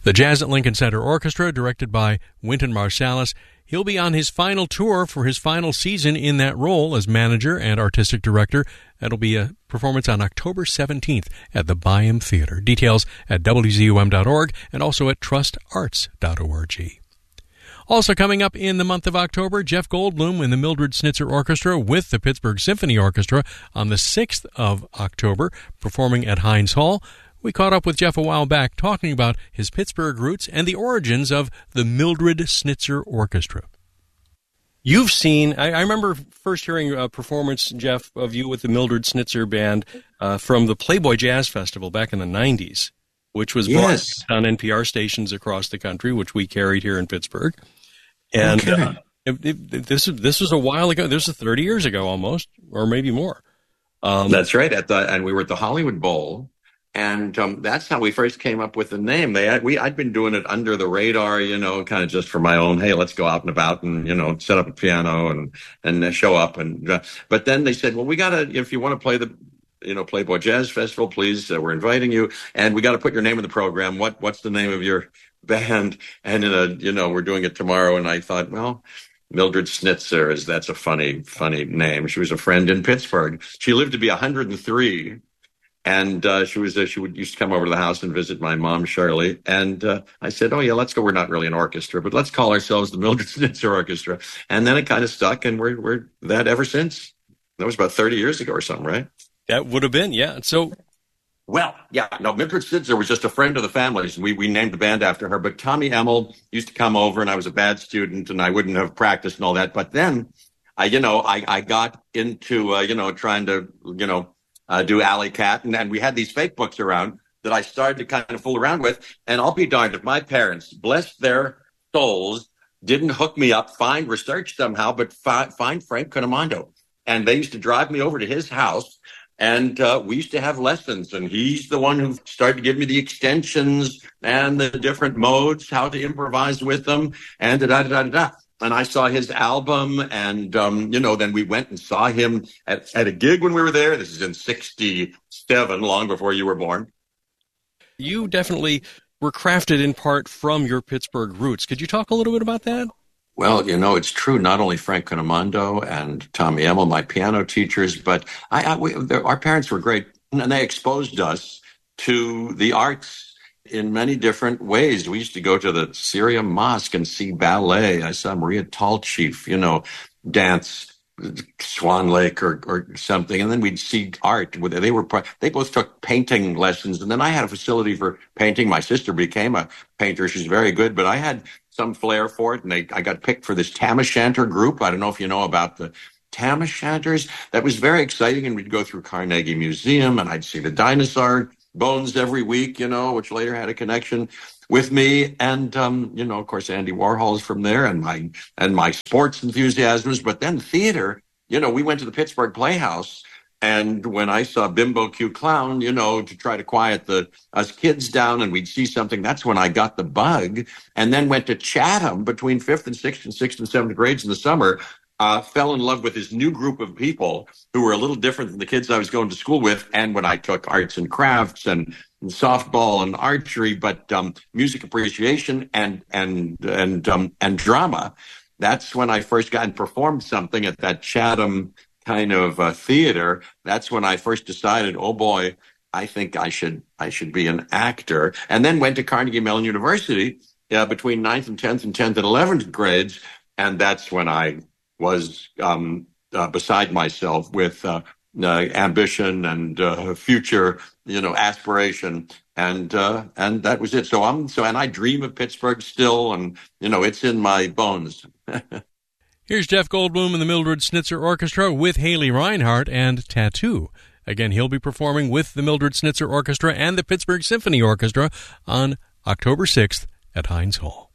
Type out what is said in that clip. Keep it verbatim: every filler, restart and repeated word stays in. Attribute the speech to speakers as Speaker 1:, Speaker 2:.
Speaker 1: The Jazz at Lincoln Center Orchestra, directed by Wynton Marsalis, he'll be on his final tour for his final season in that role as manager and artistic director. That'll be a performance on October seventeenth at the Byham Theater. Details at W Z U M dot org and also at trust arts dot org. Also coming up in the month of October, Jeff Goldblum and the Mildred Snitzer Orchestra with the Pittsburgh Symphony Orchestra on the sixth of October, performing at Heinz Hall. We caught up with Jeff a while back talking about his Pittsburgh roots and the origins of the Mildred Snitzer Orchestra. You've seen, I, I remember first hearing a performance, Jeff, of you with the Mildred Snitzer Band uh, from the Playboy Jazz Festival back in the nineties, which was
Speaker 2: yes.
Speaker 1: broadcast on N P R stations across the country, which we carried here in Pittsburgh. And
Speaker 2: okay.
Speaker 1: uh, it, it, this, this was a while ago. This was thirty years ago almost, or maybe more.
Speaker 2: Um, That's right. At the And we were at the Hollywood Bowl. And um, that's how we first came up with the name. They had, we I'd been doing it under the radar, you know, kind of just for my own. Hey, let's go out and about and you know set up a piano and and uh, show up. And uh, but then they said, well, we gotta if you want to play the you know Playboy Jazz Festival, please, uh, we're inviting you, and we got to put your name in the program. What what's the name of your band? And in a you know we're doing it tomorrow. And I thought, well, Mildred Snitzer is that's a funny funny name. She was a friend in Pittsburgh. She lived to be one hundred three. And uh, she was uh, she would used to come over to the house and visit my mom, Shirley. And uh, I said, oh, yeah, let's go. We're not really an orchestra, but let's call ourselves the Mildred Snitzer Orchestra. And then it kind of stuck, and we're we're that ever since. That was about thirty years ago or something, right?
Speaker 1: That would have been, yeah. So,
Speaker 2: well, yeah, no, Mildred Snitzer was just a friend of the family's. We we named the band after her. But Tommy Emmel used to come over, and I was a bad student, and I wouldn't have practiced and all that. But then, I you know, I, I got into, uh, you know, trying to, you know, Uh, do Alley Cat, and, and we had these fake books around that I started to kind of fool around with. And I'll be darned if my parents, bless their souls, didn't hook me up, find research somehow, but fi- find Frank Conamondo. And they used to drive me over to his house, and uh, we used to have lessons. And he's the one who started to give me the extensions and the different modes, how to improvise with them, and da da da da da. And I saw his album, and, um, you know, then we went and saw him at, at a gig when we were there. This is in sixty-seven, long before you were born.
Speaker 1: You definitely were crafted in part from your Pittsburgh roots. Could you talk a little bit about that?
Speaker 2: Well, you know, it's true. Not only Frank Conamondo and Tommy Emmel, my piano teachers, but I, I we, our parents were great, and they exposed us to the arts in many different ways. We used to go to the Syria Mosque and see ballet. I saw Maria Tallchief, you know, dance Swan Lake or, or something. And then we'd see art. They were, they both took painting lessons. And then I had a facility for painting. My sister became a painter. She's very good, but I had some flair for it. And they, I got picked for this Tam O'Shanter group. I don't know if you know about the Tam O'Shanters. That was very exciting. And we'd go through Carnegie Museum, and I'd see the dinosaur bones every week, you know, which later had a connection with me. And, um, you know, of course, Andy Warhol's from there, and my and my sports enthusiasms. But then theater, you know, we went to the Pittsburgh Playhouse. And when I saw Bimbo Q Clown, you know, to try to quiet the us kids down, and we'd see something, that's when I got the bug. And then went to Chatham between fifth and sixth and sixth and seventh grades in the summer. Uh, fell in love with this new group of people who were a little different than the kids I was going to school with. And when I took arts and crafts and, and softball and archery, but um, music appreciation and and and um, and drama, that's when I first got and performed something at that Chatham kind of uh, theater. That's when I first decided, oh boy, I think I should I should be an actor. And then went to Carnegie Mellon University uh, between ninth and tenth and tenth and eleventh grades, and that's when I was um, uh, beside myself with uh, uh, ambition and uh, future, you know, aspiration, and uh, and that was it. So I'm so, and I dream of Pittsburgh still, and you know, it's in my bones.
Speaker 1: Here's Jeff Goldblum and the Mildred Snitzer Orchestra with Haley Reinhart and Tattoo. Again, he'll be performing with the Mildred Snitzer Orchestra and the Pittsburgh Symphony Orchestra on October sixth at Heinz Hall.